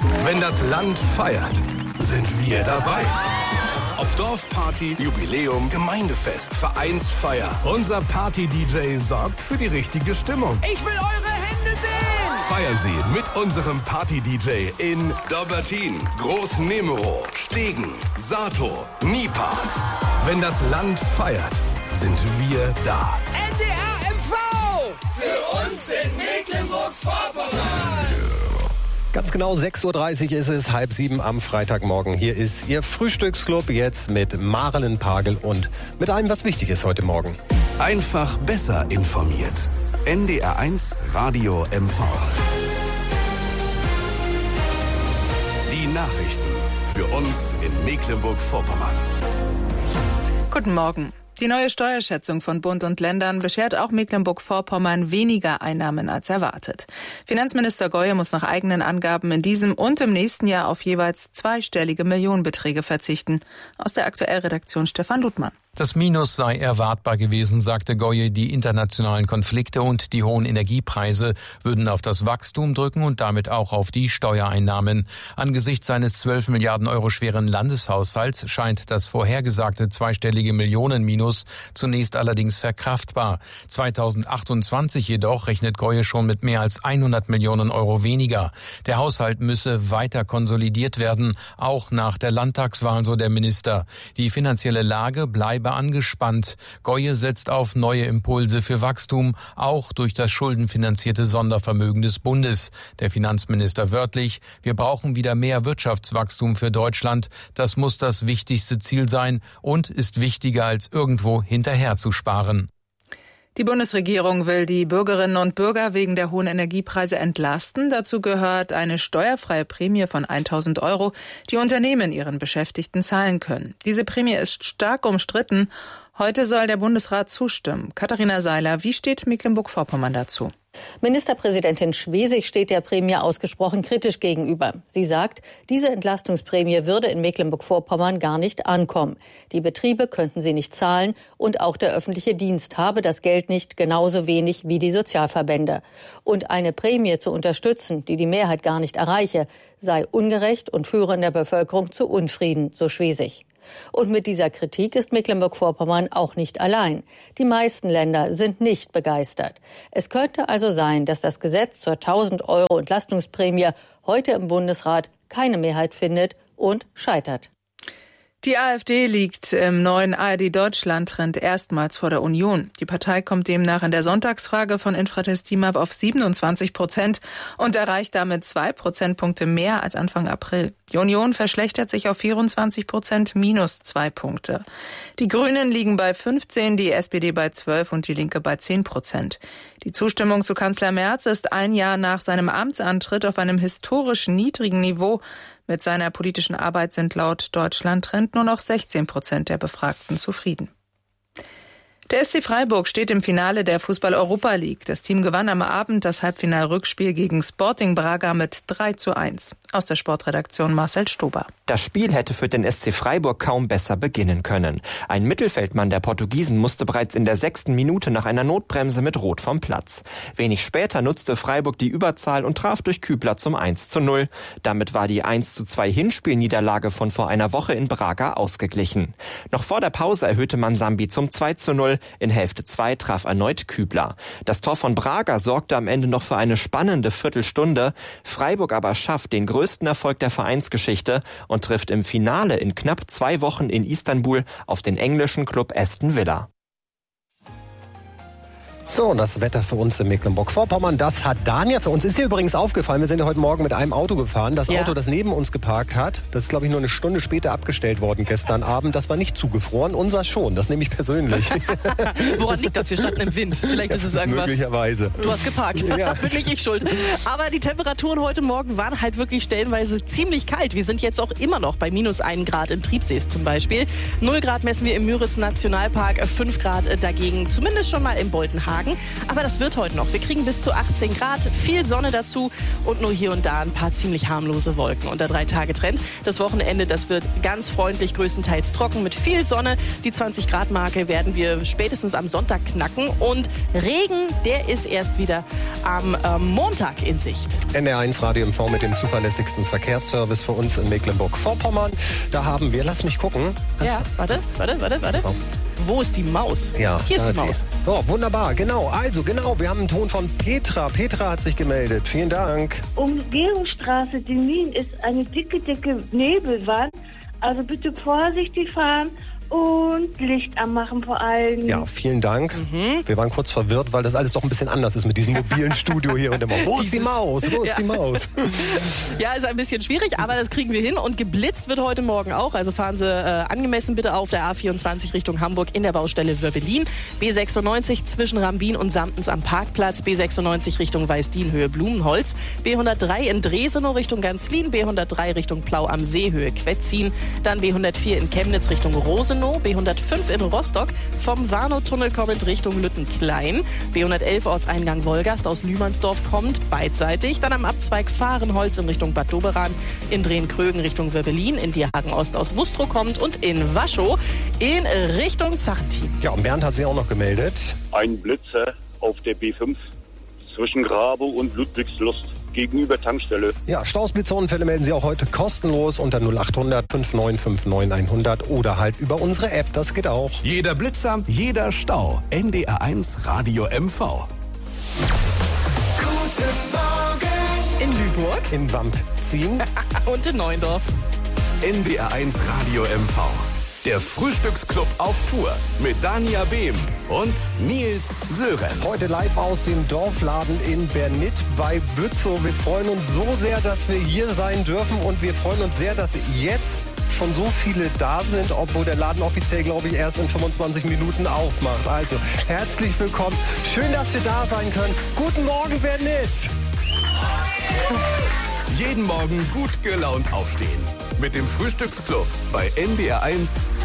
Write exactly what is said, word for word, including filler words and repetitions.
Wenn das Land feiert, sind wir dabei. Ob Dorfparty, Jubiläum, Gemeindefest, Vereinsfeier. Unser Party-D J sorgt für die richtige Stimmung. Ich will eure Hände sehen! Feiern Sie mit unserem Party-D J in Dobbertin, Groß-Nemero, Stegen, Sato, Nipas. Wenn das Land feiert, sind wir da. N D R M V! Für uns in Mecklenburg-Vorpommern! Ganz genau sechs Uhr dreißig ist es, halb sieben am Freitagmorgen. Hier ist Ihr Frühstücksclub jetzt mit Marlen Pagel und mit allem, was wichtig ist heute Morgen. Einfach besser informiert. N D R eins Radio M V. Die Nachrichten für uns in Mecklenburg-Vorpommern. Guten Morgen. Die neue Steuerschätzung von Bund und Ländern beschert auch Mecklenburg-Vorpommern weniger Einnahmen als erwartet. Finanzminister Goye muss nach eigenen Angaben in diesem und im nächsten Jahr auf jeweils zweistellige Millionenbeträge verzichten. Aus der Aktuellredaktion Stefan Ludmann. Das Minus sei erwartbar gewesen, sagte Goye. Die internationalen Konflikte und die hohen Energiepreise würden auf das Wachstum drücken und damit auch auf die Steuereinnahmen. Angesichts seines zwölf Milliarden Euro schweren Landeshaushalts scheint das vorhergesagte zweistellige Millionenminus zunächst allerdings verkraftbar. zweitausendachtundzwanzig jedoch rechnet Goye schon mit mehr als hundert Millionen Euro weniger. Der Haushalt müsse weiter konsolidiert werden, auch nach der Landtagswahl, so der Minister. Die finanzielle Lage bleibe angespannt. Goye setzt auf neue Impulse für Wachstum, auch durch das schuldenfinanzierte Sondervermögen des Bundes. Der Finanzminister wörtlich: Wir brauchen wieder mehr Wirtschaftswachstum für Deutschland. Das muss das wichtigste Ziel sein und ist wichtiger als irgendwo hinterher zu sparen. Die Bundesregierung will die Bürgerinnen und Bürger wegen der hohen Energiepreise entlasten. Dazu gehört eine steuerfreie Prämie von tausend Euro, die Unternehmen ihren Beschäftigten zahlen können. Diese Prämie ist stark umstritten. Heute soll der Bundesrat zustimmen. Katharina Seiler, wie steht Mecklenburg-Vorpommern dazu? Ministerpräsidentin Schwesig steht der Prämie ausgesprochen kritisch gegenüber. Sie sagt, diese Entlastungsprämie würde in Mecklenburg-Vorpommern gar nicht ankommen. Die Betriebe könnten sie nicht zahlen und auch der öffentliche Dienst habe das Geld nicht, genauso wenig wie die Sozialverbände. Und eine Prämie zu unterstützen, die die Mehrheit gar nicht erreiche, sei ungerecht und führe in der Bevölkerung zu Unfrieden, so Schwesig. Und mit dieser Kritik ist Mecklenburg-Vorpommern auch nicht allein. Die meisten Länder sind nicht begeistert. Es könnte also sein, dass das Gesetz zur tausend Euro Entlastungsprämie heute im Bundesrat keine Mehrheit findet und scheitert. Die AfD liegt im neuen A R D-Deutschland-Trend erstmals vor der Union. Die Partei kommt demnach in der Sonntagsfrage von Infratest DIMAP auf siebenundzwanzig Prozent und erreicht damit zwei Prozentpunkte mehr als Anfang April. Die Union verschlechtert sich auf vierundzwanzig Prozent, minus zwei Punkte. Die Grünen liegen bei fünfzehn, die S P D bei zwölf und die Linke bei zehn Prozent. Die Zustimmung zu Kanzler Merz ist ein Jahr nach seinem Amtsantritt auf einem historisch niedrigen Niveau. Mit seiner politischen Arbeit sind laut Deutschland-Trend nur noch sechzehn Prozent der Befragten zufrieden. Der S C Freiburg steht im Finale der Fußball-Europa League. Das Team gewann am Abend das Halbfinal-Rückspiel gegen Sporting Braga mit drei zu eins. Aus der Sportredaktion Marcel Stober. Das Spiel hätte für den S C Freiburg kaum besser beginnen können. Ein Mittelfeldmann der Portugiesen musste bereits in der sechsten Minute nach einer Notbremse mit Rot vom Platz. Wenig später nutzte Freiburg die Überzahl und traf durch Kübler zum eins zu null. Damit war die eins zu zwei Hinspielniederlage von vor einer Woche in Braga ausgeglichen. Noch vor der Pause erhöhte man Sambi zum zwei zu null. In Hälfte zwei traf erneut Kübler. Das Tor von Braga sorgte am Ende noch für eine spannende Viertelstunde. Freiburg aber schafft den größten Erfolg der Vereinsgeschichte und trifft im Finale in knapp zwei Wochen in Istanbul auf den englischen Club Aston Villa. So, und das Wetter für uns in Mecklenburg-Vorpommern, das hat Dania für uns. Ist dir übrigens aufgefallen, wir sind ja heute Morgen mit einem Auto gefahren. Das ja. Auto, das neben uns geparkt hat, das ist, glaube ich, nur eine Stunde später abgestellt worden gestern Abend. Das war nicht zugefroren, unser schon, das nehme ich persönlich. Woran liegt das? Wir standen im Wind. Vielleicht ist es irgendwas. Möglicherweise. Du hast geparkt. Ja. Bin nicht ich schuld. Aber die Temperaturen heute Morgen waren halt wirklich stellenweise ziemlich kalt. Wir sind jetzt auch immer noch bei minus ein Grad in Triebsees zum Beispiel. null Grad messen wir im Müritz Nationalpark, fünf Grad dagegen, zumindest schon mal im Boltenhagen. Tagen. Aber das wird heute noch. Wir kriegen bis zu achtzehn Grad, viel Sonne dazu und nur hier und da ein paar ziemlich harmlose Wolken. Und der Drei-Tage-Trend. Das Wochenende, das wird ganz freundlich, größtenteils trocken mit viel Sonne. Die zwanzig Grad Marke werden wir spätestens am Sonntag knacken. Und Regen, der ist erst wieder am äh, Montag in Sicht. N R eins Radio M V mit dem zuverlässigsten Verkehrsservice für uns in Mecklenburg-Vorpommern. Da haben wir, lass mich gucken. Ja, warte, warte, warte, warte. Wo ist die Maus? Ja, hier ist die Maus. So, wunderbar, genau. Also, genau, wir haben einen Ton von Petra. Petra hat sich gemeldet. Vielen Dank. Umgehungsstraße Demmin ist eine dicke, dicke Nebelwand. Also bitte vorsichtig fahren und Licht anmachen vor allem. Ja, vielen Dank. Mhm. Wir waren kurz verwirrt, weil das alles doch ein bisschen anders ist mit diesem mobilen Studio hier und immer. Wo ist die Maus? Wo ist ja. die Maus? Ja, ist ein bisschen schwierig, aber das kriegen wir hin. Und geblitzt wird heute Morgen auch. Also fahren Sie äh, angemessen bitte auf der A vierundzwanzig Richtung Hamburg in der Baustelle Wöbbelin. B sechsundneunzig zwischen Rambin und Samtens am Parkplatz. B sechsundneunzig Richtung Weißdien Höhe Blumenholz. B hundertdrei in Dresenow Richtung Ganzlin. B hundertdrei Richtung Plau am See Höhe Quetzin. Dann B hundertvier in Chemnitz Richtung Rosenau. B hundertfünf in Rostock, vom Warnow-Tunnel kommend Richtung Lüttenklein. B hundertelf Ortseingang Wolgast aus Lühmannsdorf kommt beidseitig. Dann am Abzweig Fahrenholz in Richtung Bad Doberan, in Drehen-Krögen Richtung Wöbbelin, in Dierhagen-Ost aus Wustrow kommt und in Waschow in Richtung Zachentin. Ja, und Bernd hat sich auch noch gemeldet. Ein Blitzer auf der B fünf zwischen Grabow und Ludwigslust. Gegenüber Tankstelle. Ja, Stausblitzerunfälle melden Sie auch heute kostenlos unter null acht hundert fünf neun fünf neun hundert oder halt über unsere App, das geht auch. Jeder Blitzer, jeder Stau. N D R eins Radio M V. Guten Morgen. In Lüneburg. In Wampzin. Und in Neuendorf. N D R eins Radio M V. Der Frühstücksclub auf Tour mit Dania Behm und Nils Sörenz. Heute live aus dem Dorfladen in Bernit bei Bützow. Wir freuen uns so sehr, dass wir hier sein dürfen und wir freuen uns sehr, dass jetzt schon so viele da sind, obwohl der Laden offiziell, glaube ich, erst in fünfundzwanzig Minuten aufmacht. Also, herzlich willkommen. Schön, dass wir da sein können. Guten Morgen, Bernit. Jeden Morgen gut gelaunt aufstehen. Mit dem Frühstücksclub bei N D R eins